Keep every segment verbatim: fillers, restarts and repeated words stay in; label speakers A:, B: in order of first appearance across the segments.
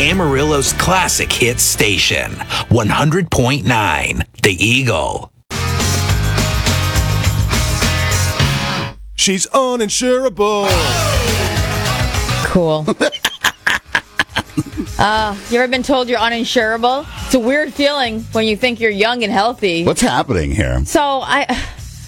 A: Amarillo's classic hit station, one hundred point nine, The Eagle.
B: She's uninsurable.
C: Cool. Uh, you ever been told you're uninsurable? It's a weird feeling when you think you're young and healthy.
D: What's happening here?
C: So I...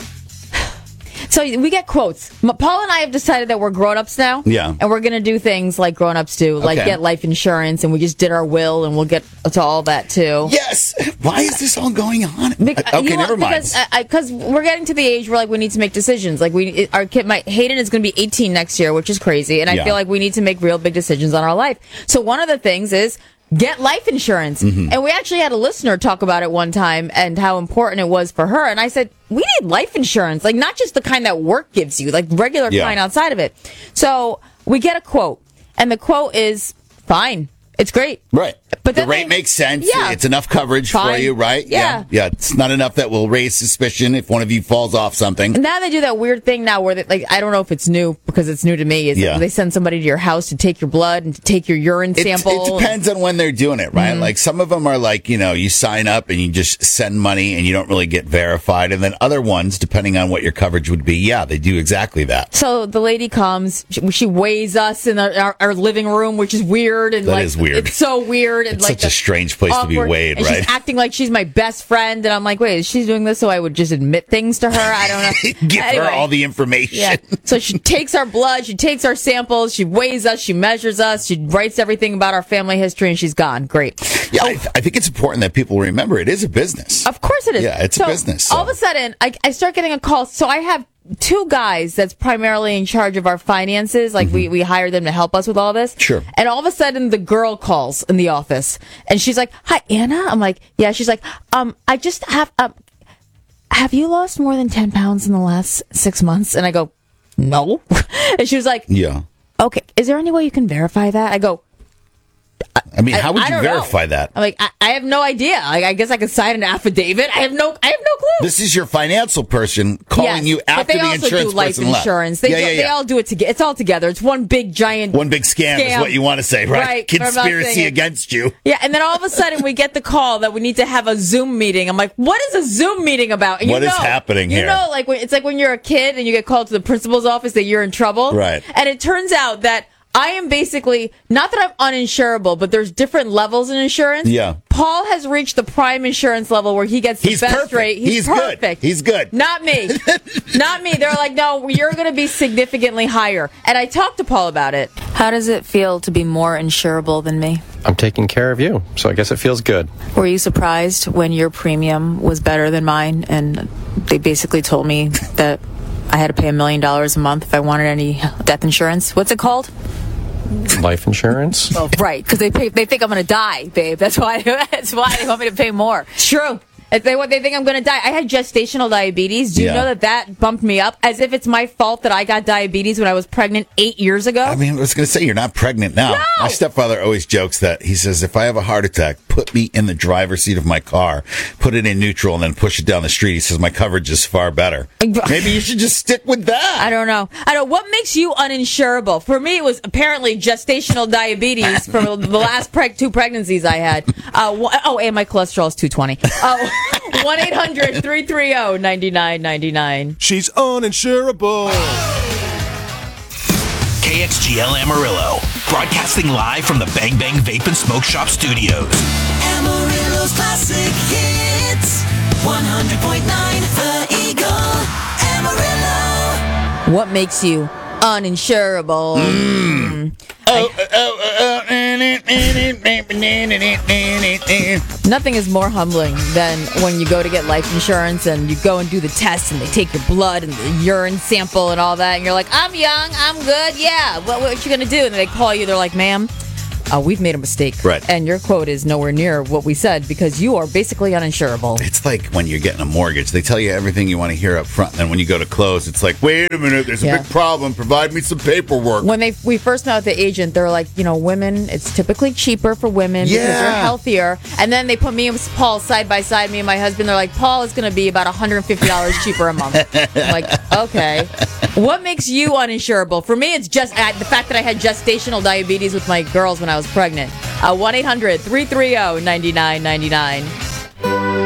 C: So we get quotes. M- Paul and I have decided that we're grown-ups now.
D: Yeah.
C: And we're going to do things like grown-ups do, like
D: Okay.
C: get life insurance, and we just did our will, and we'll get to all that, too.
D: Yes. Why is this all going on?
C: Bec-
D: okay,
C: you know,
D: never mind.
C: Because I, because we're getting to the age where like we need to make decisions. Like we, our kid, my Hayden is going to be eighteen next year, which is crazy, and I
D: Yeah.
C: feel like we need to make real big decisions on our life. So one of the things is get life insurance,
D: Mm-hmm.
C: and we actually had a listener talk about it one time and how important it was for her. And I said we need life insurance, like not just the kind that work gives you, like regular
D: Yeah.
C: kind outside of it. So we get a quote, and the quote is fine. It's great.
D: Right.
C: But
D: the
C: then
D: rate
C: they-
D: makes sense.
C: Yeah.
D: It's enough coverage for
C: Fine.
D: you, right?
C: Yeah.
D: yeah. It's not enough that will raise suspicion if one of you falls off something.
C: Now they do that weird thing now where they, like I don't know if it's new because it's new to me. Is
D: Yeah.
C: they send somebody to your house to take your blood and to take your urine
D: It,
C: sample.
D: it depends on when they're doing it, right? Like some of them are like, you know, you sign up and you just send money and you don't really get verified. And then other ones, depending on what your coverage would be, yeah, they do exactly that.
C: So the lady comes, she, she weighs us in our, our, our living room, which is weird. And
D: That
C: like,
D: is weird.
C: It's so weird. And
D: It's
C: like
D: such a
C: the
D: strange place to be
C: awkward-
D: weighed,
C: and
D: right?
C: She's acting like she's my best friend, and I'm like, wait, is she doing this so I would just admit things to her? I don't know.
D: Give
C: Anyway.
D: her all the information.
C: Yeah. So she takes our blood, she takes our samples, she weighs us, she measures us, she writes everything about our family history, and she's gone. Great.
D: Yeah, I, I think it's important that people remember it is a business.
C: Of course it is.
D: Yeah, it's a
C: so
D: business, so.
C: All of a sudden, I, I start getting a call. So I have two guys that's primarily in charge of our finances. Like we, we hire them to help us with all this.
D: Sure.
C: And all of a sudden the girl calls in the office and she's like, hi, Anna. I'm like, yeah. She's like, um, I just have, um, have you lost more than ten pounds in the last six months? And I go, no. And she was like,
D: Yeah.
C: okay, is there any way you can verify that? I go,
D: I mean, how would
C: I
D: you
C: don't know.
D: verify that?
C: I'm like, I, I have no idea. Like, I guess I could sign an affidavit. I have no, I have no clue.
D: This is your financial person calling
C: Yes,
D: you after
C: but they
D: the
C: also
D: insurance
C: do life
D: person left.
C: insurance. They,
D: yeah,
C: do,
D: yeah,
C: they
D: yeah.
C: all do it together. It's all together. It's one big giant.
D: One big scam, is
C: scam.
D: what you want to say, right?
C: Right, I'm not
D: Conspiracy
C: saying it.
D: against you.
C: Yeah, and then all of a sudden we get the call that we need to have a Zoom meeting. I'm like, what is a Zoom meeting about? And
D: What
C: you
D: is
C: know,
D: happening
C: you
D: here?
C: know, like when, it's like when you're a kid and you get called to the principal's office that you're in trouble.
D: Right.
C: And it turns out that I am basically, not that I'm uninsurable, but there's different levels in insurance.
D: Yeah.
C: Paul has reached the prime insurance level where he gets the
D: He's
C: best
D: perfect.
C: rate. He's,
D: He's good.
C: perfect.
D: He's good.
C: Not me. Not me. They're like, no, you're going to be significantly higher. And I talked to Paul about it. How does it feel to be more insurable than me?
E: I'm taking care of you, so I guess it feels good.
C: Were you surprised when your premium was better than mine and they basically told me that I had to pay a million dollars a month if I wanted any death insurance? What's it called?
E: Life insurance?
C: Oh, right, because they pay, they think I'm going to die, babe. That's why that's why they want me to pay more. True. If they they think I'm going to die. I had gestational diabetes. Do you
D: Yeah.
C: know that that bumped me up? As if it's my fault that I got diabetes when I was pregnant eight years ago.
D: I mean, I was going to say, you're not pregnant now.
C: No!
D: My stepfather always jokes that he says, if I have a heart attack, put me in the driver's seat of my car, put it in neutral, and then push it down the street. He says, my coverage is far better. Maybe you should just stick with that.
C: I don't know. I don't. What makes you uninsurable? For me, it was apparently gestational diabetes from the last preg- two pregnancies I had. Uh, one, oh, and my cholesterol is two twenty. Oh, one eight hundred three three zero nine nine nine nine.
B: She's uninsurable.
A: K X G L Amarillo, broadcasting live from the Bang Bang Vape and Smoke Shop Studios.
F: Amarillo's classic hits. one hundred point nine The Eagle. Amarillo.
C: What makes you uninsurable?
D: Oh, oh, oh, oh,
C: Nothing is more humbling than when you go to get life insurance and you go and do the test and they take your blood and the urine sample and all that and you're like, I'm young, I'm good, yeah, what, what you gonna do? And they call you, they're like, ma'am, uh, we've made a mistake.
D: Right.
C: And your quote is nowhere near what we said because you are basically uninsurable.
D: It's like when you're getting a mortgage. They tell you everything you want to hear up front. And then when you go to close, it's like, wait a minute, there's a
C: Yeah.
D: big problem. Provide me some paperwork.
C: When they we first met with the agent, they're like, you know, women, it's typically cheaper for women because
D: Yeah.
C: they're healthier. And then they put me and Paul side by side, me and my husband. They're like, Paul is going to be about one hundred fifty dollars cheaper a month. I'm like, okay. What makes you uninsurable? For me, it's just uh, the fact that I had gestational diabetes with my girls when I was pregnant. Uh, one eight hundred three three zero nine nine nine nine.